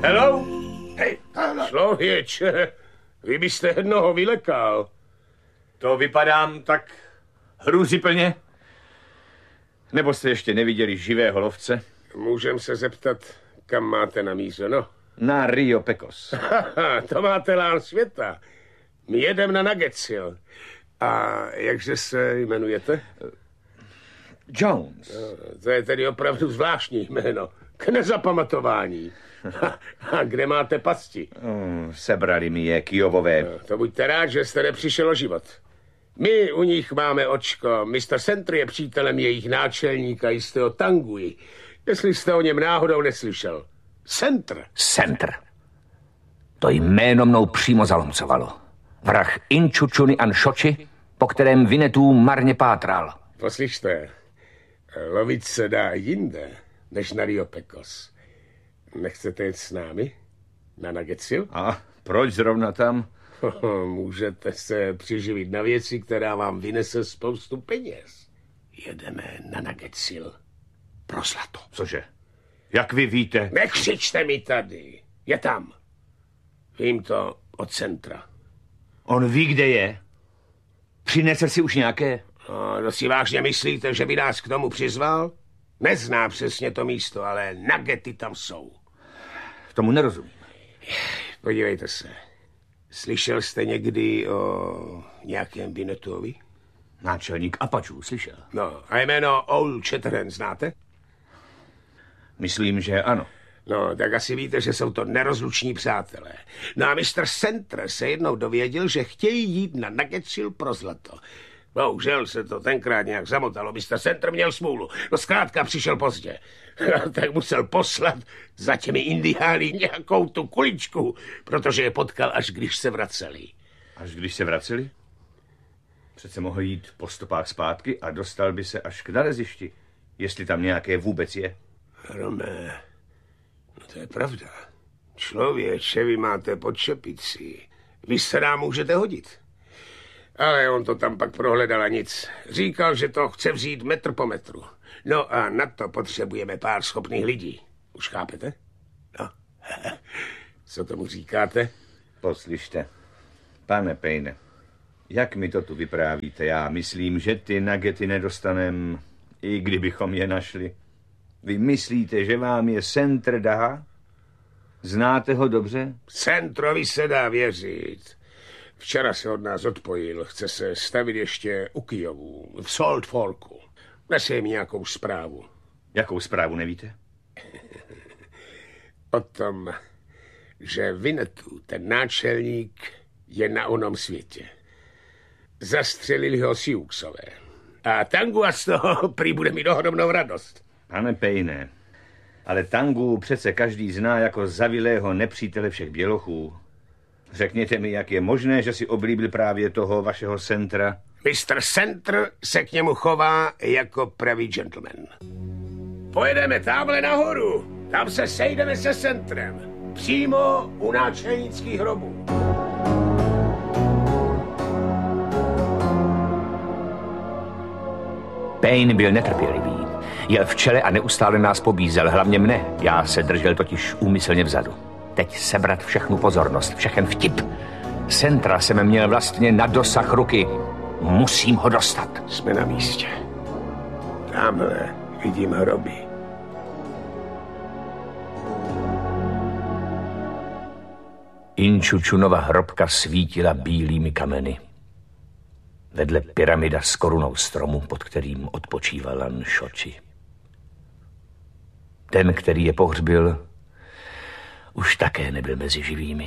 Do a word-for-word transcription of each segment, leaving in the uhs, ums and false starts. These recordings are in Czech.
Hello? Hej, člověče, vy byste jednoho vylekal. To vypadám tak hrůzyplně? Nebo jste ještě neviděli živého lovce? Můžem se zeptat, kam máte namířeno? Na Rio Pecos. To máte lán světa. My jedem na Nuggetsil. A jakže se jmenujete? Jones. No, to je tedy opravdu zvláštní jméno. K nezapamatování. A kde máte pasti? Oh, sebrali mi je Kijovové. No, to buďte rád, že jste nepřišel o život. My u nich máme očko. mister Sentr je přítelem jejich náčelníka jistého Tanguy. Jestli jste o něm náhodou neslyšel. Sentr. Sentr. To jméno mnou přímo zalomcovalo. Vrah Inčučuny an Šoči, po kterém Winnetou marně pátral. Poslyšte, lovit se dá jinde, než na Rio Pecos. Nechcete jít s námi? Na Nuggetsil? A proč zrovna tam? Můžete se přiživit na věci, která vám vynese spoustu peněz. Jedeme na Nuggetsil. Pro zlato. Cože? Jak vy víte? Nekřičte mi tady. Je tam. Vím to od Centra. On ví, kde je? Přinesl si už nějaké? No, to si vážně myslíte, že by nás k tomu přizval? Nezná přesně to místo, ale nuggety tam jsou. Tomu nerozumím. Podívejte se. Slyšel jste někdy o nějakém Winnettovi? Náčelník Apačů, slyšel. No, a jméno Old Shatterhand znáte? Myslím, že ano. No, tak asi víte, že jsou to nerozluční přátelé. No a mister Sentr se jednou dověděl, že chtějí jít na Nuggetsil pro zlato. Bohužel se to tenkrát nějak zamotalo. mister Sentr měl smůlu. No zkrátka přišel pozdě. Tak musel poslat za těmi indiány nějakou tu kuličku, protože je potkal, až když se vraceli. Až když se vraceli? Přece mohl jít po stopách zpátky a dostal by se až k nalezišti, jestli tam nějaké vůbec je. Rome, no to je pravda. Člověče, vy máte pod čepici. Vy se nám můžete hodit. Ale on to tam pak prohledal a nic. Říkal, že to chce vzít metr po metru. No a na to potřebujeme pár schopných lidí. Už chápete? No. Co tomu říkáte? Poslyšte, pane Payne, jak mi to tu vyprávíte? Já myslím, že ty nuggety nedostanem, i kdybychom je našli. Vy myslíte, že vám je Sentr dá? Znáte ho dobře? Centrovi se dá věřit. Včera se od nás odpojil. Chce se stavit ještě u Kijovu, v Salt Forku. Nese jim nějakou zprávu. Jakou zprávu, nevíte? O tom, že Winnetou, ten náčelník, je na onom světě. Zastřelili ho Siouxové. A Tangu z toho prý bude mít ohromnou radost. Pane Payne, ale Tangu přece každý zná jako zavilého nepřítele všech bělochů. Řekněte mi, jak je možné, že si oblíbil právě toho vašeho Sentra? mister Sentr se k němu chová jako pravý gentleman. Pojedeme tamhle nahoru. Tam se sejdeme se Sentrem. Přímo u náčelnických hrobů. Payne byl netrpělivý. Jel v čele a neustále nás pobízel, hlavně mne. Já se držel totiž úmyslně vzadu. Teď sebrat všechnu pozornost, všechen vtip. Sentra jsem měl vlastně na dosah ruky. Musím ho dostat. Jsme na místě. Tamhle vidím hroby. Inčučunova hrobka svítila bílými kameny. Vedle pyramida s korunou stromu, pod kterým odpočíval Lan Šoči. Ten, který je pohřbil, už také nebyl mezi živými.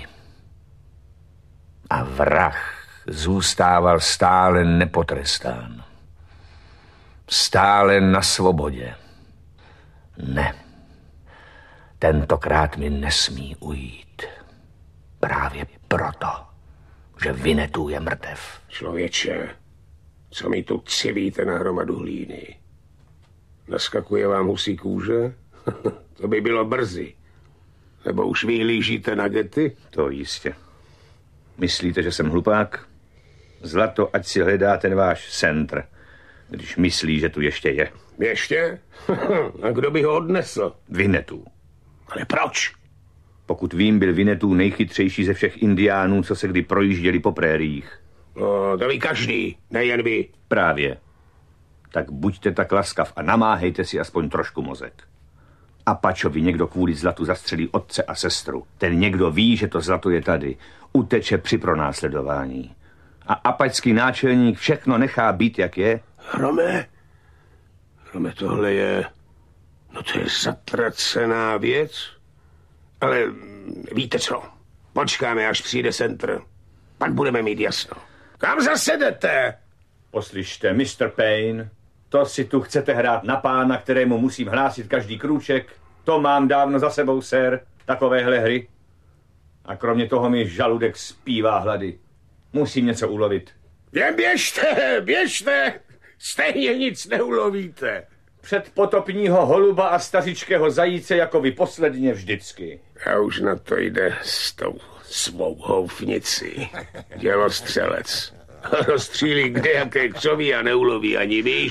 A vrah zůstával stále nepotrestán. Stále na svobodě. Ne. Tentokrát mi nesmí ujít. Právě proto, že Winnetou je mrtev. Člověče, co mi tu civíte na hromadu hlíny? Naskakuje vám husí kůže? To by bylo brzy. Nebo už vyhlížíte nuggety? To jistě. Myslíte, že jsem hlupák? Zlato, ať si hledá ten váš Sentr, když myslí, že tu ještě je. Ještě? A kdo by ho odnesl? Winnetou. Ale proč? Pokud vím, byl Winnetou nejchytřejší ze všech indiánů, co se kdy projížděli po prériích. No, to ví každý, nejen vy. Právě. Tak buďte tak laskav a namáhejte si aspoň trošku mozek. Apačovi někdo kvůli zlatu zastřelí otce a sestru. Ten někdo ví, že to zlato je tady. Uteče při pronásledování. A apačský náčelník všechno nechá být, jak je. Hrome, Hrome, tohle je... No to je zatracená věc. Ale víte co? Počkáme, až přijde Centr. Pak budeme mít jasno. Kam zase jdete? Poslyšte, mister Payne, to si tu chcete hrát na pána, kterému musím hlásit každý krůček. To mám dávno za sebou, sir, takovéhle hry. A kromě toho mi žaludek zpívá hlady. Musím něco ulovit. Jen běžte, běžte, stejně nic neulovíte. Předpotopního holuba a stařičkého zajíce jako vy posledně vždycky. A už na to jde s tou svou houfnicí. Dělostřelec. Rozstřílí kde jaké křoví a neuloví ani vy.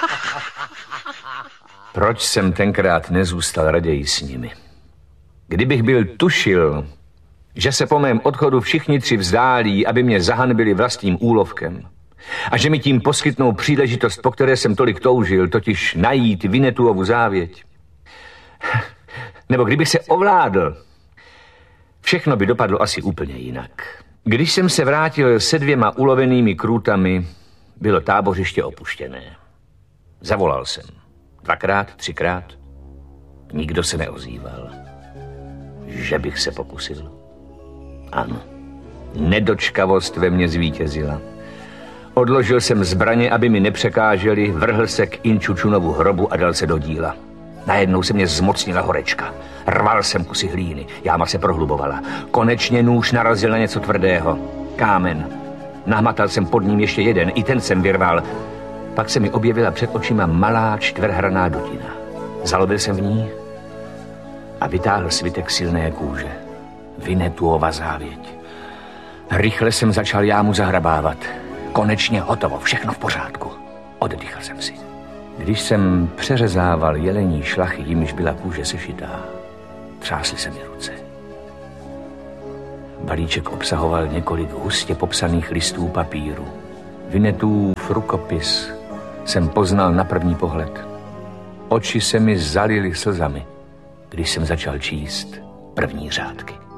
Proč jsem tenkrát nezůstal raději s nimi? Kdybych byl tušil, že se po mém odchodu všichni tři vzdálí, aby mě zahanbili vlastním úlovkem, a že mi tím poskytnou příležitost, po které jsem tolik toužil, totiž najít Winnetouovu závěť. Nebo kdybych se ovládl, všechno by dopadlo asi úplně jinak. Když jsem se vrátil se dvěma ulovenými krůtami, bylo tábořiště opuštěné. Zavolal jsem. Dvakrát, třikrát. Nikdo se neozýval. Že bych se pokusil. Ano. Nedočkavost ve mně zvítězila. Odložil jsem zbraně, aby mi nepřekáželi, vrhl se k Inčučunovu hrobu a dal se do díla. Najednou se mě zmocnila horečka. Rval jsem kusy hlíny, jáma se prohlubovala. Konečně nůž narazil na něco tvrdého. Kámen. Nahmatal jsem pod ním ještě jeden, i ten jsem vyrval. Pak se mi objevila před očima malá čtverhraná dutina. Zalobil jsem v ní a vytáhl svitek silné kůže. Winnetouova závěť. Rychle jsem začal jámu zahrabávat. Konečně hotovo, všechno v pořádku. Oddýchal jsem si. Když jsem přeřezával jelení šlachy, jimž byla kůže sešitá, třásly se mi ruce. Balíček obsahoval několik hustě popsaných listů papíru. Winnetův rukopis jsem poznal na první pohled. Oči se mi zalily slzami, když jsem začal číst první řádky.